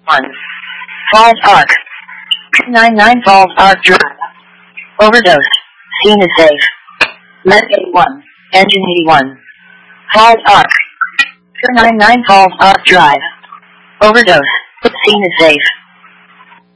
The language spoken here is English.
1. Falls Park. 299 Falls Park Drive. Overdose. Scene is safe. Med 81. Engine 81. Falls Park. 299 Falls Park Drive. Overdose. Scene is safe.